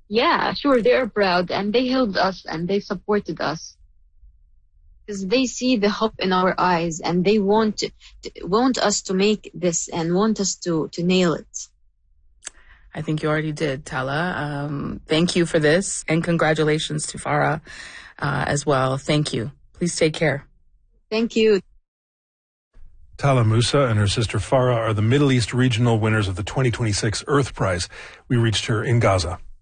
Yeah, sure, they are proud and they helped us and they supported us because they see the hope in our eyes and they want us to make this and want us to nail it. I think you already did, Tala. Thank you for this, and congratulations to Farah as well. Thank you. Please take care. Thank you. Tala Musa and her sister Farah are the Middle East regional winners of the 2026 Earth Prize. We reached her in Gaza.